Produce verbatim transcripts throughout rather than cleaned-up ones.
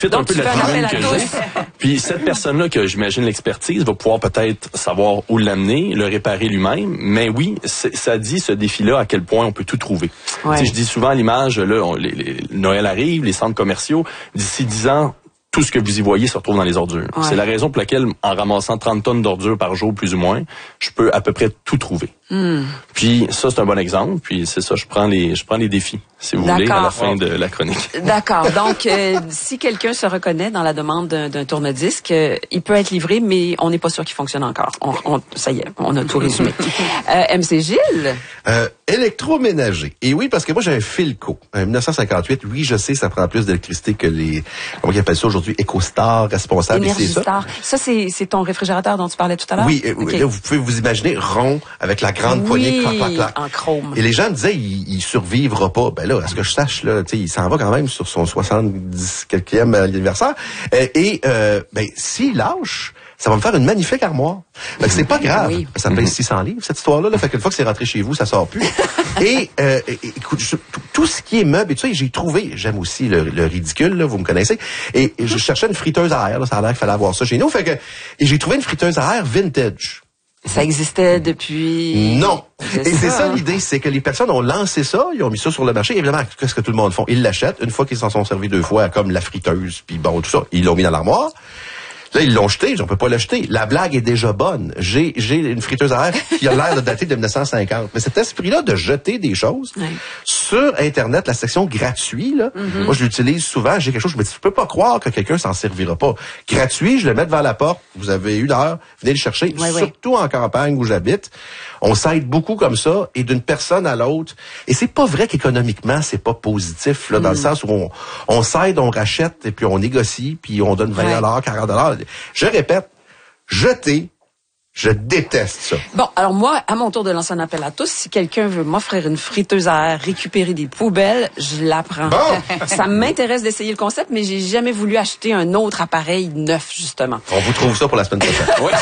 C'est un peu la tribune que j'ai. Puis cette personne-là, que j'imagine l'expertise, va pouvoir peut-être savoir où l'amener, le réparer lui-même. Mais oui, ça dit ce défi-là à quel point on peut tout trouver. Ouais. Tu sais, je dis souvent à l'image, là, on, les, les, Noël arrive, les centres commerciaux, d'ici dix ans, tout ce que vous y voyez se retrouve dans les ordures. Ouais. C'est la raison pour laquelle, en ramassant trente tonnes d'ordures par jour, plus ou moins, je peux à peu près tout trouver. Mm. Puis ça, c'est un bon exemple. Puis c'est ça, je prends les, je prends les défis, si vous voulez, à la fin de la chronique. D'accord. Donc, euh, si quelqu'un se reconnaît dans la demande d'un, d'un tourne-disque, euh, il peut être livré, mais on n'est pas sûr qu'il fonctionne encore. On, on, ça y est, on a tout résumé. euh, M C Gilles? Euh, électroménager. Et oui, parce que moi, j'ai un Philco. En dix-neuf cent cinquante-huit, oui, je sais, ça prend plus d'électricité que les, comment ils appellent ça aujourd'hui, EcoStar, responsable. EnergyStar. Ça, ça c'est, c'est ton réfrigérateur dont tu parlais tout à l'heure? Oui, okay. Là, vous pouvez vous imaginer rond, avec la grande oui, poignée, clac, clac, clac. En chrome. Et les gens me disaient, il, il survivra pas. Ben là, à ce que je sache, là, tu sais, il s'en va quand même sur son soixante-dix quelquième anniversaire. Euh, et, euh, ben, s'il lâche, ça va me faire une magnifique armoire. Fait que c'est pas grave. Oui. Ça pèse six cents livres, cette histoire-là. Là. Fait qu'une fois que c'est rentré chez vous, ça sort plus. et, euh, écoute, je, tout ce qui est meuble et tout ça, j'ai trouvé, j'aime aussi le, le ridicule, là, vous me connaissez. Et, et je cherchais une friteuse à air, là, ça a l'air qu'il fallait avoir ça chez nous. Fait que, et j'ai trouvé une friteuse à air vintage. Ça existait depuis... Non. C'est et ça. C'est ça l'idée, c'est que les personnes ont lancé ça, ils ont mis ça sur le marché. Évidemment, qu'est-ce que tout le monde fait? Ils l'achètent. Une fois qu'ils s'en sont servis deux fois, comme la friteuse, puis bon, tout ça, ils l'ont mis dans l'armoire. Là, ils l'ont jeté, on peut pas l'acheter. La blague est déjà bonne. J'ai, j'ai une friteuse à air qui a l'air de dater de dix-neuf cent cinquante. Mais cet esprit-là de jeter des choses, oui. Sur Internet, la section gratuit, là, mm-hmm. Moi, je l'utilise souvent. J'ai quelque chose, je me dis, je peux pas croire que quelqu'un s'en servira pas. Gratuit, je le mets devant la porte. Vous avez une heure, venez le chercher. Oui, surtout oui. En campagne où j'habite. On s'aide beaucoup comme ça, et d'une personne à l'autre. Et c'est pas vrai qu'économiquement, c'est pas positif, là, mm. dans le sens où on, on s'aide, on rachète, et puis on négocie, puis on donne vingt dollars, quarante dollars. Je répète, jeter, je déteste ça. Bon, alors moi, à mon tour de lancer un appel à tous, si quelqu'un veut m'offrir une friteuse à air, récupérer des poubelles, je la prends. Bon. Ça m'intéresse d'essayer le concept, mais j'ai jamais voulu acheter un autre appareil neuf, justement. On vous trouve ça pour la semaine prochaine. Oui.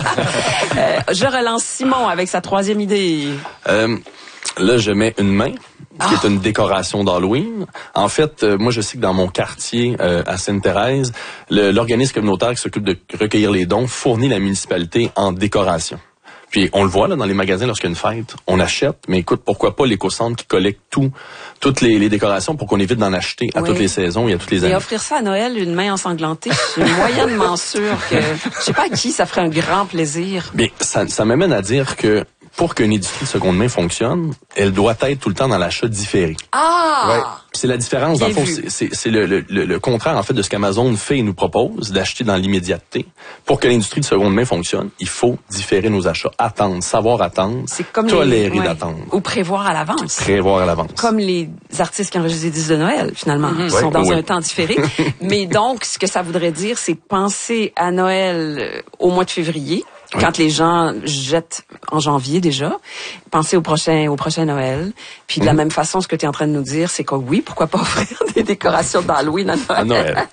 euh, je relance Simon avec sa troisième idée. Euh, là, je mets une main. Qui ah. est une décoration d'Halloween. En fait, euh, moi, je sais que dans mon quartier, euh, à Sainte-Thérèse, le, l'organisme communautaire qui s'occupe de recueillir les dons fournit la municipalité en décoration. Puis, on le voit là dans les magasins lorsqu'il y a une fête, on achète. Mais écoute, pourquoi pas l'éco-centre qui collecte tout, toutes les, les décorations pour qu'on évite d'en acheter à oui. toutes les saisons et à toutes les années. Et offrir ça à Noël, une main ensanglantée, je suis moyennement sûre que, je sais pas à qui ça ferait un grand plaisir. Bien, ça, ça m'amène à dire que pour qu'une industrie de seconde main fonctionne, elle doit être tout le temps dans l'achat différé. Ah! Ouais. C'est la différence, dans le fond, c'est, c'est, c'est le, le, le contraire, en fait, de ce qu'Amazon fait et nous propose, d'acheter dans l'immédiateté. Pour que l'industrie de seconde main fonctionne, il faut différer nos achats, attendre, savoir attendre, c'est comme tolérer les, ouais. d'attendre. Ou prévoir à l'avance. Prévoir à l'avance. Comme les artistes qui enregistrent des disques de Noël, finalement. Mm-hmm. Ils sont ouais, dans oui. un temps différé. Mais donc, ce que ça voudrait dire, c'est penser à Noël au mois de février. Quand oui. les gens jettent en janvier déjà, pensez au prochain au prochain Noël. Puis de mmh. la même façon, ce que tu es en train de nous dire, c'est que oui, pourquoi pas offrir des décorations d'Halloween à Noël? À Noël.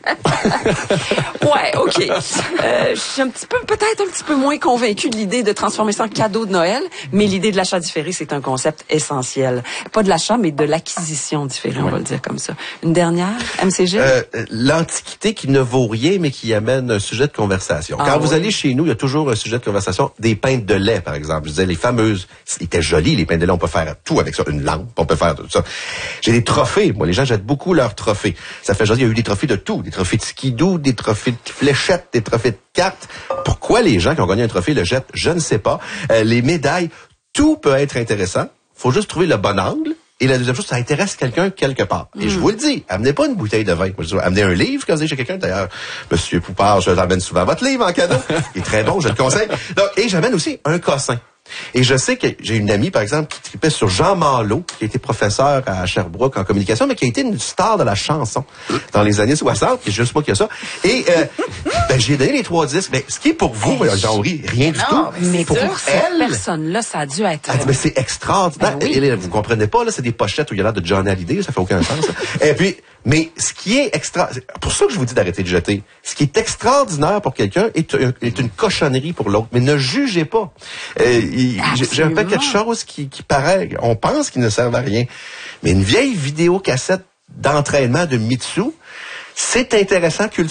Ouais, ok. Euh, je suis un petit peu, peut-être un petit peu moins convaincue de l'idée de transformer ça en cadeau de Noël, mais l'idée de l'achat différé, c'est un concept essentiel. Pas de l'achat, mais de l'acquisition différée, oui. on va le dire comme ça. Une dernière, M C G? Euh, l'antiquité qui ne vaut rien, mais qui amène un sujet de conversation. Ah, Quand oui. vous allez chez nous, il y a toujours un sujet de conversation. Des pintes de lait, par exemple. Je disais, les fameuses, c'était joli, les pintes de lait, on peut faire tout avec ça. Une lampe, on peut faire tout ça. J'ai des trophées. Moi, les gens jettent beaucoup leurs trophées. Ça fait jaser, il y a eu des trophées de tout. Des trophées de skidoo, des trophées de fléchettes, des trophées de cartes. Pourquoi les gens qui ont gagné un trophée le jettent? Je ne sais pas. Euh, les médailles, tout peut être intéressant. Faut juste trouver le bon angle. Et la deuxième chose, ça intéresse quelqu'un quelque part. Et mmh. je vous le dis, amenez pas une bouteille de vin. Moi, je dis, amenez un livre quand vous êtes chez quelqu'un. D'ailleurs, Monsieur Poupard, je l'amène souvent votre livre en cadeau. Il est très bon, je le conseille. Donc, et j'amène aussi un cossin. Et je sais que j'ai une amie, par exemple, qui tripait sur Jean Malo, qui a été professeur à Sherbrooke en communication, mais qui a été une star de la chanson dans les années soixante, qui est juste moi qui a ça. Et euh, ben, j'ai donné les trois disques. Mais ce qui est pour vous, Jean-Henri, rien du non, tout. Mais pour cette personne-là, ça a dû être... Ah, mais c'est extraordinaire. Ben oui. Et, et, vous comprenez pas, là, c'est des pochettes où il y a l'air de Johnny Hallyday, ça fait aucun sens. Et puis, mais ce qui est extra... Pour ça que je vous dis d'arrêter de jeter. Ce qui est extraordinaire pour quelqu'un est, est une cochonnerie pour l'autre. Mais ne jugez pas. Euh, J'ai, j'ai un paquet de choses qui, qui paraît, on pense qu'ils ne servent à rien. Mais une vieille vidéocassette d'entraînement de Mitsu, C'est intéressant